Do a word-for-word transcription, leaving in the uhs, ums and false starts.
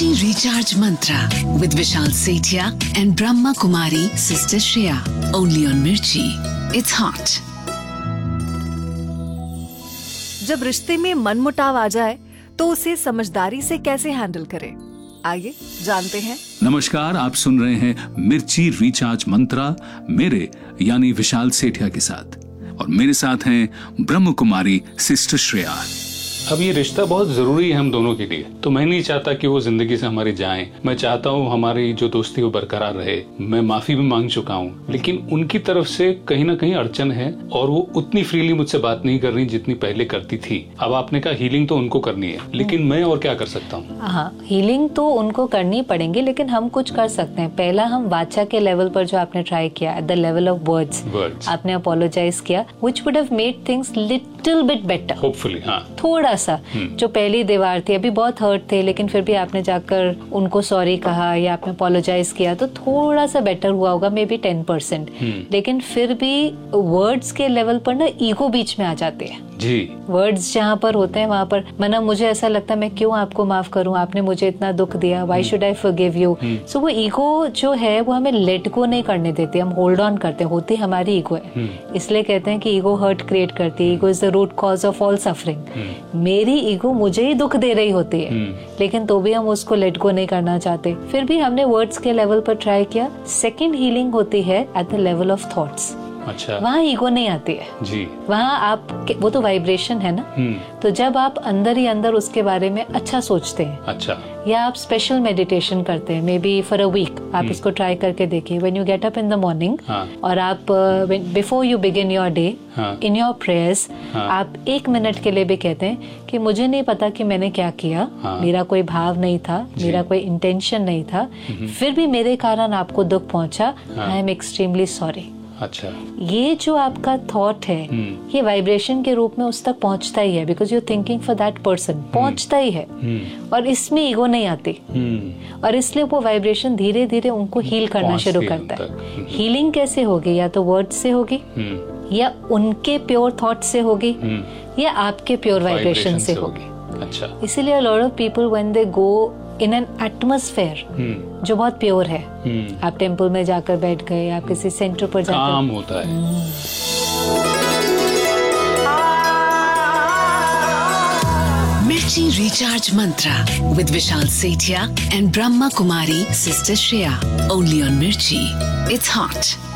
Mirchi Recharge Mantra with Vishal Sethia and Brahma Kumari Sister Shreya. Only on Mirchi. It's hot. जब रिश्ते में मनमुटाव आ जाए तो उसे समझदारी से कैसे हैंडल करें, आइए जानते हैं। नमस्कार, आप सुन रहे हैं मिर्ची रिचार्ज मंत्रा मेरे यानी विशाल सेठिया के साथ, और मेरे साथ हैं ब्रह्म कुमारी सिस्टर श्रेया। अब ये रिश्ता बहुत जरूरी है हम दोनों के लिए, तो मैं नहीं चाहता कि वो जिंदगी से हमारी जाएं। मैं चाहता हूँ हमारी जो दोस्ती वो बरकरार रहे। मैं माफी भी मांग चुका हूँ, लेकिन उनकी तरफ से कहीं ना कहीं अड़चन है और वो उतनी फ्रीली मुझसे बात नहीं कर रही जितनी पहले करती थी। अब आपने कहा हीलिंग तो उनको करनी है, लेकिन मैं और क्या कर सकता हूँ? हाँ, हीलिंग तो उनको करनी पड़ेगी, लेकिन हम कुछ कर सकते हैं। पहला, हम वाचा के लेवल पर जो आपने ट्राई किया, at the level of words words आपने अपोलोजाइज किया, which would have made things little bit better. Hopefully हाँ, थोड़ा सा जो पहली दीवार थी, अभी बहुत हर्ट थे, लेकिन फिर भी आपने जाकर उनको सॉरी कहा या आपने अपोलोजाइज किया तो थोड़ा सा बेटर हुआ होगा, मे बी टेन परसेंट। लेकिन फिर भी वर्ड्स के लेवल पर ना ईगो बीच में आ जाते हैं जी। वर्ड्स जहाँ पर होते हैं वहाँ पर मना मुझे ऐसा लगता है मैं क्यों आपको माफ करूँ, आपने मुझे इतना दुख दिया, why should I forgive you. सो वो ईगो जो है वो हमें लेट गो नहीं करने देती, हम होल्ड ऑन करते हैं। होती हमारी ईगो है, इसलिए कहते हैं कि ईगो हर्ट क्रिएट करती है। Ego is the root cause of all suffering. मेरी ईगो मुझे ही दुख दे रही होती है, लेकिन तो भी हम उसको लेट गो नहीं करना चाहते। फिर भी हमने वर्ड्स के लेवल पर ट्राई किया। सेकेंड हीलिंग होती है at the level of thoughts. अच्छा, वहाँ ईगो नहीं आती है जी। वहाँ आप, वो तो वाइब्रेशन है ना, तो जब आप अंदर ही अंदर उसके बारे में अच्छा सोचते हैं, अच्छा, या आप स्पेशल मेडिटेशन करते हैं, may be for a week, आप इसको ट्राई करके देखिए। When you get up in the morning और आप before you begin your day, in your prayers आप एक मिनट के लिए भी कहते हैं कि मुझे नहीं पता कि मैंने क्या किया, हाँ, मेरा कोई भाव नहीं था, मेरा कोई इंटेंशन नहीं था, फिर भी मेरे कारण आपको दुख पहुंचा, आई एम एक्सट्रीमली सॉरी। अच्छा, ये जो आपका थॉट है ये वाइब्रेशन के रूप में उस तक पहुंचता ही है, because you thinking for that person, पहुंचता ही है, और इसमें ईगो नहीं आती, और इसलिए वो वाइब्रेशन धीरे धीरे उनको हील करना शुरू करता है। हीलिंग कैसे होगी? या तो वर्ड से होगी, या उनके प्योर थॉट से होगी, या आपके प्योर वाइब्रेशन से होगी। अच्छा, इसीलिए lot of people when they go in an atmosphere जो बहुत प्योर है, आप टेम्पल में जाकर बैठ गए, आप किसी सेंटर पर जाकर, काम होता है। Mirchi Recharge Mantra with Vishal Sethia and Brahma Kumari Sister Shreya. Only on Mirchi. It's hot.